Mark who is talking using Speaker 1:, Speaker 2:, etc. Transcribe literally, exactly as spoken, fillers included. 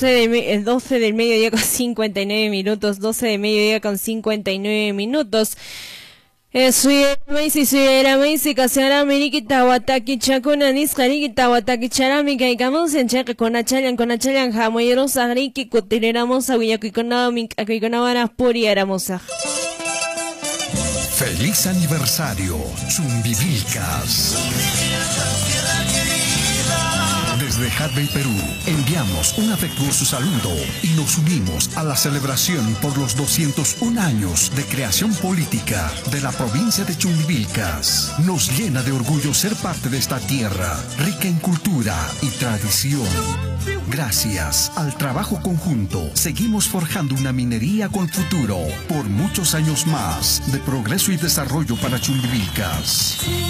Speaker 1: El doce del mediodía con cincuenta y nueve minutos, doce del mediodía con cincuenta y nueve minutos. Eh, soy Macy, soy la Macy, Casara, Mirikita, Wataki, Chakuna, Niskarikita, Wataki, Charami, Kaikamos, en Cheque, con Achalan, con Achalan, Jamoyeros, Agriki, Cotineramos, Aguiyakikonami, Akikonavana, Puri, Aramosa.
Speaker 2: Feliz aniversario, Chumbivilcas. Desde Hadley, Perú, enviamos un afectuoso saludo y nos unimos a la celebración por los doscientos un años de creación política de la provincia de Chumbivilcas. Nos llena de orgullo ser parte de esta tierra, rica en cultura y tradición. Gracias al trabajo conjunto, seguimos forjando una minería con futuro por muchos años más de progreso y desarrollo para Chumbivilcas.